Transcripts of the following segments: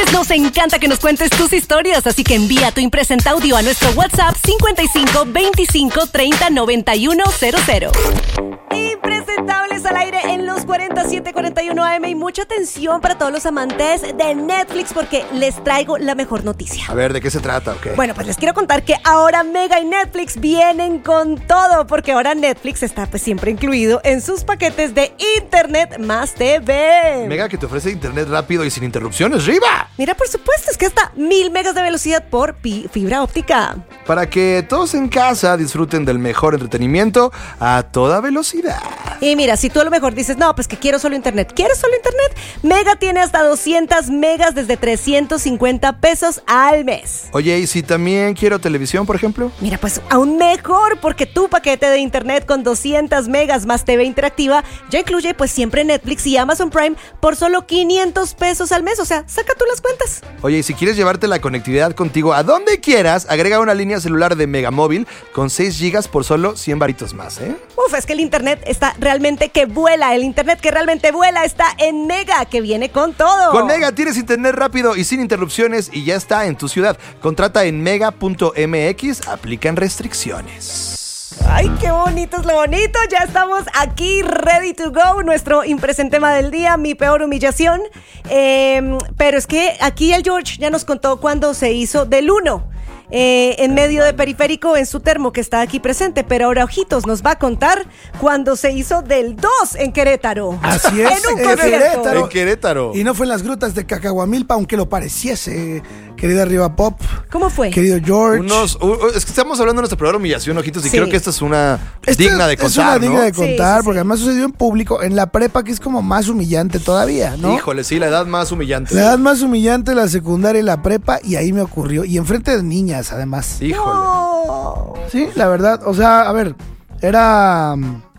Nos encanta que nos cuentes tus historias, así que envía tu impresenta audio a nuestro WhatsApp 55 25 30 91 00. Impresentables al aire en los 4741 AM y mucha atención para todos los amantes de Netflix porque les traigo la mejor noticia. A ver, ¿de qué se trata? Okay. Bueno, pues les quiero contar que ahora Mega y Netflix vienen con todo, porque ahora Netflix está pues siempre incluido en sus paquetes de Internet más TV. Mega, que te ofrece internet rápido y sin interrupciones, ¡riba! Mira, por supuesto, es que hasta 1000 megas de velocidad por fibra óptica. Para que todos en casa disfruten del mejor entretenimiento a toda velocidad. Y mira, si tú a lo mejor dices, no, pues que quiero solo internet. ¿Quieres solo internet? Mega tiene hasta 200 megas desde 350 pesos al mes. Oye, ¿y si también quiero televisión, por ejemplo? Mira, pues aún mejor, porque tu paquete de internet con 200 megas más TV interactiva ya incluye pues siempre Netflix y Amazon Prime por solo 500 pesos al mes. O sea, saca tú las cuentas. Oye, y si quieres llevarte la conectividad contigo a donde quieras, agrega una línea celular de Megamóvil con 6 gigas por solo 100 varitos más, ¿eh? Uf, es que el internet está realmente que vuela. El internet que realmente vuela está en Mega, que viene con todo. Con Mega tienes internet rápido y sin interrupciones y ya está en tu ciudad. Contrata en mega.mx, aplican restricciones. Ay, qué bonito es lo bonito. Ya estamos aquí, ready to go. Nuestro impresentema del día, mi peor humillación. Pero es que aquí el George ya nos contó cuándo se hizo del 1. En medio de Periférico en su termo que está aquí presente, pero ahora Ojitos nos va a contar cuando se hizo del 2 en Querétaro. Así es, en un concierto. En Querétaro. Y no fue en las grutas de Cacahuamilpa, aunque lo pareciese, querida Riva Pop. ¿Cómo fue? Querido George. Es que estamos hablando de nuestra peor humillación, Ojitos, y Sí. creo que esta es una digna de contar, Es una digna ¿no? de contar, Sí. porque además sucedió en público, en la prepa, que es como más humillante todavía, ¿no? Híjole, sí, la edad más humillante. La edad más humillante, la secundaria y la prepa, y ahí me ocurrió. Y enfrente de niñas, además. Híjole. No. Sí, la verdad. O sea, a ver, era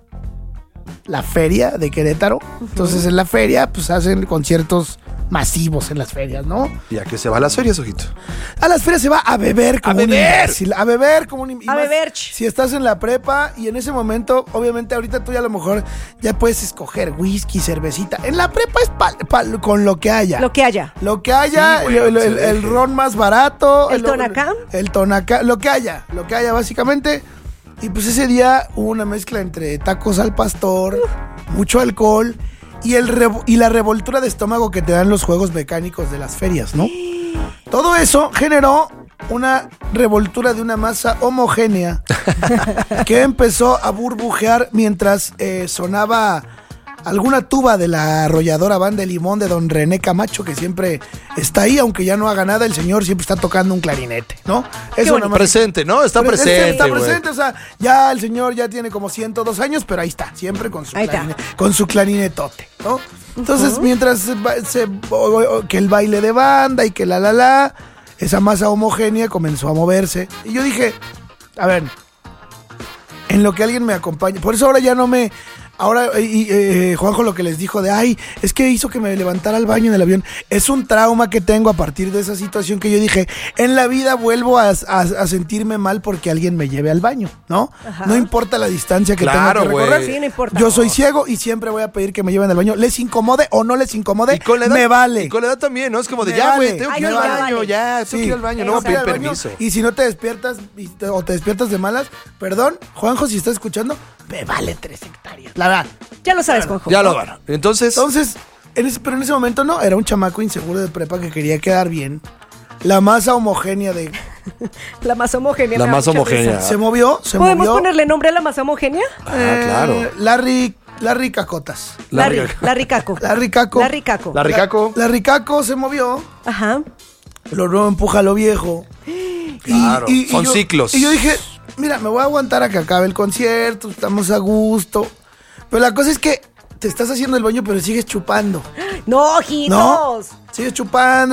la feria de Querétaro. Entonces, en la feria, pues hacen conciertos masivos en las ferias, ¿no? ¿Y a qué se va a las ferias, Ojito? A las ferias se va a beber como ¡A un beber! imbécil. A beber como un imbécil. A beber. Si estás en la prepa y en ese momento, obviamente ahorita tú ya a lo mejor ya puedes escoger whisky, cervecita. En la prepa es con lo que haya. Lo que haya. Lo que haya, Sí, güey, lo que se el deje. ron más barato. ¿El Tonacán? El Tonacán, lo que haya básicamente. Y pues ese día hubo una mezcla entre tacos al pastor, mucho alcohol y la revoltura de estómago que te dan los juegos mecánicos de las ferias, ¿no? Todo eso generó una revoltura de una masa homogénea que empezó a burbujear mientras sonaba alguna tuba de la arrolladora Banda de Limón de don René Camacho, que siempre está ahí, aunque ya no haga nada, el señor siempre está tocando un clarinete, ¿no? Eso Bueno, nomás- presente, ¿no? Está Pero presente, está güey. presente, o sea, ya el señor ya tiene como 102 años, pero ahí está, siempre con su, Ahí está. con su clarinetote, ¿no? Entonces, mientras que el baile de banda y que esa masa homogénea comenzó a moverse. Y yo dije, a ver, en lo que alguien me acompañe, por eso ahora ya no me... Ahora, Juanjo lo que les dijo de, ay, es que hizo que me levantara al baño en el avión. Es un trauma que tengo a partir de esa situación que yo dije, en la vida vuelvo a sentirme mal porque alguien me lleve al baño, ¿no? Ajá. No importa la distancia que Claro, tenga que recorrer. güey. Sí, no importa. Yo soy ciego y siempre voy a pedir que me lleven al baño. Les incomode o no les incomode, Y con la edad, me vale. Y con la edad también, ¿no? Es como de, Me ya, güey, vale. tengo que Ay, ir al sí, ya baño, vale. ya, tengo que ir al baño, no voy a pedir al baño. permiso. Y si no te despiertas o te despiertas de malas, perdón, Juanjo, si estás escuchando, me vale 3 hectáreas. La verdad. Ya lo sabes, Juanjo. Ya lo van. Entonces, Pero en ese momento no, era un chamaco inseguro de prepa que quería quedar bien. La masa homogénea La masa homogénea. La me da masa mucha homogénea. risa. se movió. ¿Podemos ponerle nombre a la masa homogénea? claro. Larry Cacotas. Larry Caco. Larry Caco. Larry Caco. La Ricaco. Larry Caco se movió. Ajá. Lo nuevo empuja a lo viejo. Claro, son ciclos. Y yo dije, mira, me voy a aguantar a que acabe el concierto, estamos a gusto. Pero la cosa es que te estás haciendo el baño, pero sigues chupando. No, ojitos. ¿No? Sigues chupando.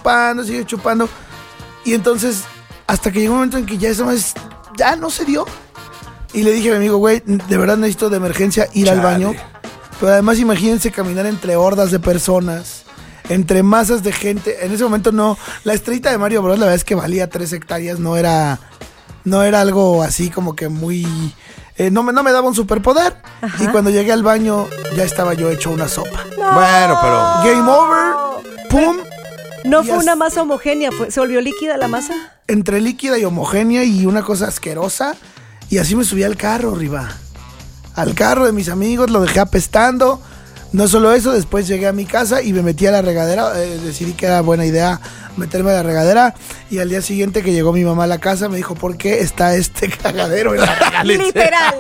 Y entonces, hasta que llegó un momento en que ya eso más ya no se dio. Y le dije a mi amigo, güey, de verdad necesito de emergencia ir al Chale. baño. Pero además imagínense caminar entre hordas de personas, entre masas de gente. En ese momento no, la estrellita de Mario Bros, la verdad es que valía 3 hectáreas, no era algo así como que muy... no me daba un superpoder. Ajá. Y cuando llegué al baño ya estaba yo hecho una sopa. Bueno, pero... Game over, pum. No Y fue una masa homogénea, ¿se volvió líquida la masa? Entre líquida y homogénea y una cosa asquerosa. Y así me subí al carro, Riva. Al carro de mis amigos, lo dejé apestando. No solo eso, después llegué a mi casa y me metí a la regadera. Decidí que era buena idea meterme a la regadera. Y al día siguiente que llegó mi mamá a la casa, me dijo, ¿por qué está este cagadero en la regadera? Literal.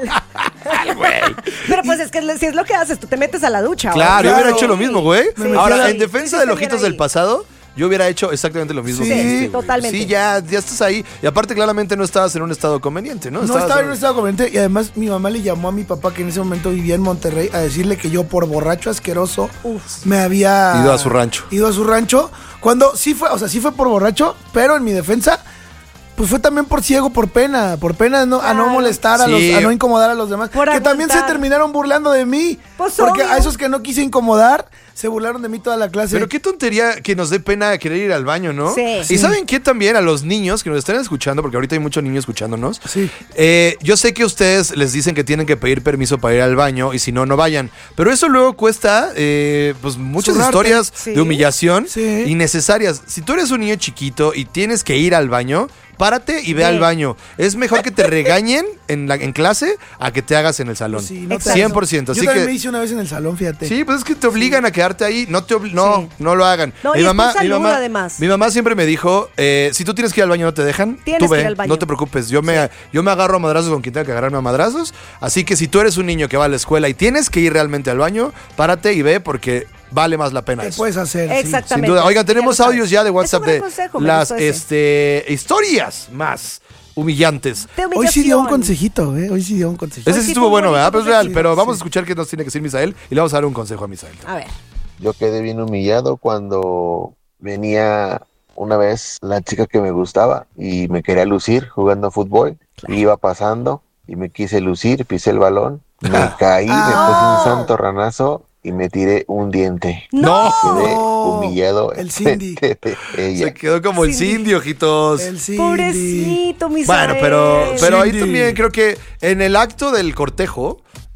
Pero pues es que si es lo que haces, tú te metes a la ducha. Claro, yo Claro. hubiera hecho lo mismo, güey. Me metí Ahora, a la- en defensa Sí, de sí, Ojitos sí, del ahí. pasado, yo hubiera hecho exactamente lo mismo. Sí, que hiciste, güey. totalmente. Sí, ya estás ahí. Y aparte, claramente no estabas en un estado conveniente, ¿no? No estaba en un estado conveniente y además mi mamá le llamó a mi papá, que en ese momento vivía en Monterrey, a decirle que yo por borracho asqueroso me había Ido a su rancho. Ido a su rancho. Cuando sí fue, o sea, sí fue por borracho, pero en mi defensa, pues fue también por ciego, por pena a no Claro. molestar Sí. a no incomodar a los demás. Por que también se aguantar. terminaron burlando de mí. Pues porque obvio. a esos que no quise incomodar, se burlaron de mí toda la clase. Pero qué tontería que nos dé pena querer ir al baño, ¿no? Sí. Y ¿saben qué también? A los niños que nos están escuchando, porque ahorita hay muchos niños escuchándonos. Sí. Yo sé que ustedes les dicen que tienen que pedir permiso para ir al baño y si no, no vayan. Pero eso luego cuesta pues muchas Zurrarte. historias Sí. de humillación Sí. innecesarias. Si tú eres un niño chiquito y tienes que ir al baño, párate y ve Sí. al baño. Es mejor que te regañen en clase a que te hagas en el salón. Sí, no te- 100%. Yo Así también que me hice una vez en el salón, fíjate. sí, pues es que te obligan a quedarte ahí. No Sí. no lo hagan. No, y es por salud, además. Mi mamá siempre me dijo, si tú tienes que ir al baño no te dejan, Tienes tú que ve, ir al baño. no te preocupes. Yo me agarro a madrazos con quien tenga que agarrarme a madrazos. Así que si tú eres un niño que va a la escuela y tienes que ir realmente al baño, párate y ve porque vale más la pena ¿Qué eso. puedes hacer? Sí. Exactamente. Sin duda. Oigan, tenemos Ya lo audios sabes. ya de Es WhatsApp un gran de consejo, me las gustó ese. historias más humillantes. De Hoy sí dio un humillación. consejito, ¿eh? Hoy sí dio un consejito. Ese sí sí estuvo fue bueno, bonito, ¿verdad? Pues sí, real, sí, pero vamos a sí. escuchar qué nos tiene que decir Misael y le vamos a dar un consejo a Misael. A ver. Yo quedé bien humillado cuando venía una vez la chica que me gustaba y me quería lucir jugando fútbol. Iba pasando y me quise lucir, pisé el balón, me caí, me puse un santo ranazo y me tiré un diente. ¡No! Quedé No, humillado el Cindy. de ella. Se quedó como el Cindy. Cindy, ojitos. El Cindy. Pobrecito, mi Bueno, pero ahí Cindy. también creo que en el acto del cortejo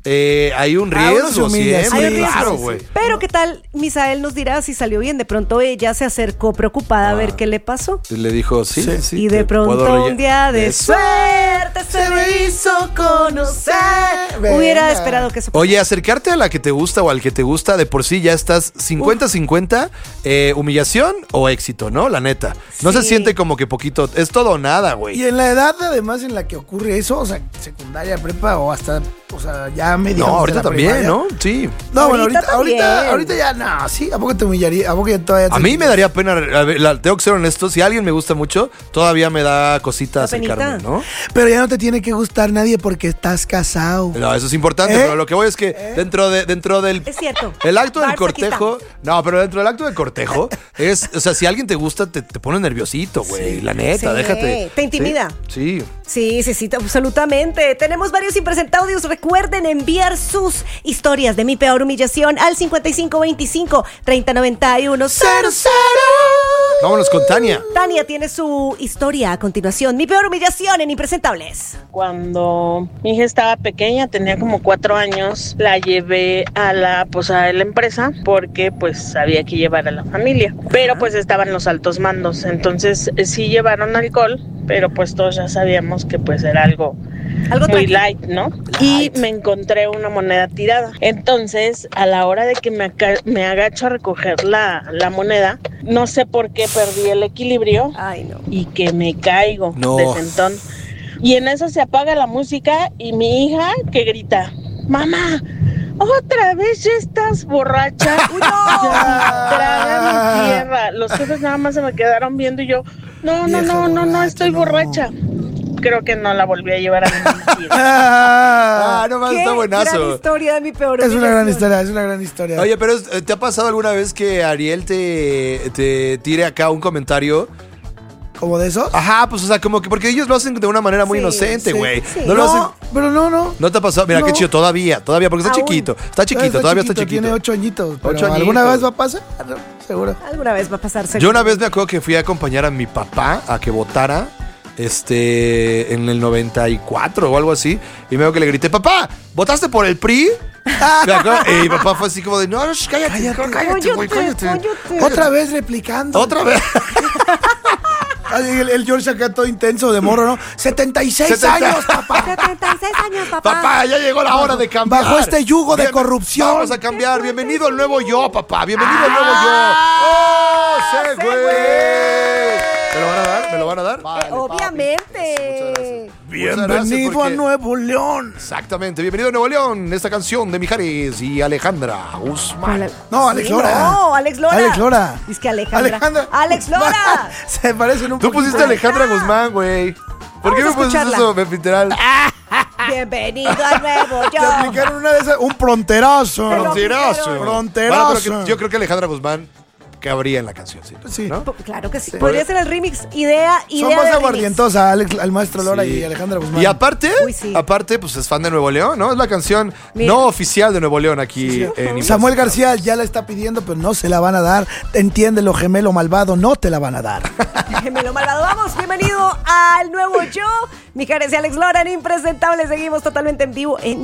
hay un Ah, uno se riesgo humilla, siempre. Hay un riesgo, Claro, sí, güey. sí. Pero ¿qué tal? Misael nos dirá si salió bien. De pronto ella se acercó preocupada a ver qué le pasó. Y le dijo, sí, Sí. sí. Y de te puedo pronto relle- un día de Eso. suerte se me hizo conocer. Venga. Hubiera esperado que eso Oye, acercarte a la que te gusta o al que te gusta, de por sí ya estás 50-50, humillación o éxito, ¿no? La neta. No se Sí. siente como que poquito, es todo o nada, güey. Y en la edad, además, en la que ocurre eso, o sea, secundaria, prepa o hasta, o sea, ya medio. No, ahorita también, ¿no? Sí. No, bueno, Ahorita también. ahorita ya, no, sí, ¿a poco te humillaría? ¿A poco ya todavía te A mí me daría pena, a ver, tengo que ser honesto, si alguien me gusta mucho, todavía me da cosita Da penita. acercarme, ¿no? Pero ya no te tiene que gustar nadie porque estás casado. No, eso es importante, ¿Eh? pero lo que voy es que dentro del Es cierto. el acto del Bars, aquí cortejo, no, pero dentro del acto del cortejo es, o sea, si alguien te gusta te pone nerviosito, güey, la neta, Sí, déjate. te intimida. Sí. Sí, absolutamente. Tenemos varios impresentados. Recuerden enviar sus historias de mi peor humillación al 5525-3091-00. Vámonos con Tania. Tania tiene su historia a continuación. Mi peor humillación en Impresentables. Cuando mi hija estaba pequeña, tenía como 4 años, la llevé a la posada de la empresa porque pues había que llevar a la familia. Pero pues estaban los altos mandos, entonces sí llevaron alcohol, pero pues todos ya sabíamos que pues era algo Algo muy tranqui. light, ¿no? Y me encontré una moneda tirada. Entonces, a la hora de que me agacho a recoger la moneda, no sé por qué perdí el equilibrio Ay, no. y que me caigo No. de sentón. Y en eso se apaga la música y mi hija que grita, mamá, ¿otra vez ya estás borracha? Ya, traga mi tierra. Los jefes nada más se me quedaron viendo y yo, no, Vieja estoy borracha, borracha. Creo que no la volví a llevar a ningún tiro. Ah, no más, Qué está gran buenazo. historia de mi peor Es una gran humillación. historia, es una gran historia. Oye, pero ¿te ha pasado alguna vez que Ariel te tire acá un comentario? ¿Como de eso? Ajá, pues o sea, como que porque ellos lo hacen de una manera muy Sí, inocente, sí. güey. Sí. No lo hacen. Pero no. ¿No te ha pasado? Mira, No. qué chido, todavía, porque está Aún. chiquito. Está chiquito, todavía está chiquito. Tiene 8 añitos. Pero 8 ¿alguna añitos. vez va a pasar? No, seguro. Alguna vez va a pasar. Yo una vez me acuerdo que fui a acompañar a mi papá a que votara en el 94 o algo así. Y me acuerdo que le grité, papá, ¿votaste por el PRI? Me acuerdo, y mi papá fue así como de, no, cállate, güey, cállate. Otra vez replicando. Otra vez. El George acá todo intenso de morro, ¿no? 76 años, papá. 76 años, papá. Papá, ya llegó la hora de cambiar. Bajo este yugo de corrupción. Vamos a cambiar. Bienvenido al nuevo yo, papá. Bienvenido al nuevo yo. ¡Oh, sí, güey! ¿Me lo van a dar? ¿Me lo van a dar? Vale, obviamente. Bienvenido a Nuevo León. Exactamente. Bienvenido a Nuevo León. Esta canción de Mijares y Alejandra Guzmán. No, Alex Lora. No, Alex Lora. Alex Lora. Es que Alejandra. Alex Lora. Lora. Se parecen un Tú poquito. pusiste Alejandra Guzmán, güey. ¿Por qué me Vamos a pusiste escucharla. eso, literal? Bienvenido al nuevo Te yo. aplicaron una de esas, un fronterazo. Fronteroso. Fronteroso. Bueno, pero yo creo que Alejandra Guzmán cabría en la canción, ¿sí? Sí. ¿No? Claro que sí. Podría ser el remix. Idea Son de más remix. aguardientosa, Alex, al maestro Lora Sí. y Alejandra Guzmán. Y aparte, Uy, sí. pues es fan de Nuevo León, ¿no? Es la canción Mira. no oficial de Nuevo León aquí en Samuel García ya la está pidiendo, pero no se la van a dar. Entiéndelo, gemelo malvado, no te la van a dar. Gemelo malvado, vamos, bienvenido al nuevo yo. Mijares y Alex Lora en Impresentable. Seguimos totalmente en vivo en